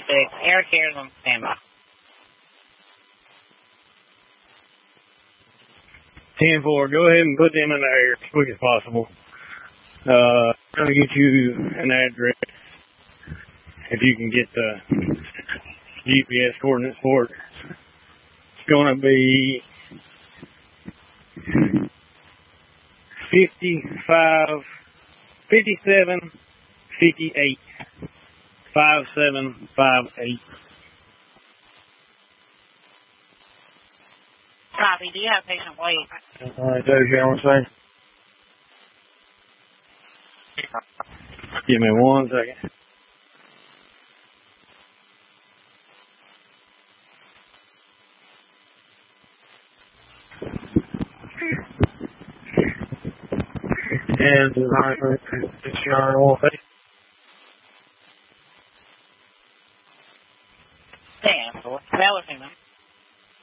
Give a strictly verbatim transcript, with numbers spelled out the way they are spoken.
six. Air Cares on standby. ten four, go ahead and put them in the air as quick as possible. Uh, trying to get you an address. If you can get the G P S coordinates for it. It's going to be fifty-five, fifty-seven, fifty-eight, five seven five eight. Copy. Do you have patient wait? All right, Dave, you want to say? Give me one second. And design it's your whole face. Damn, boy. That was him.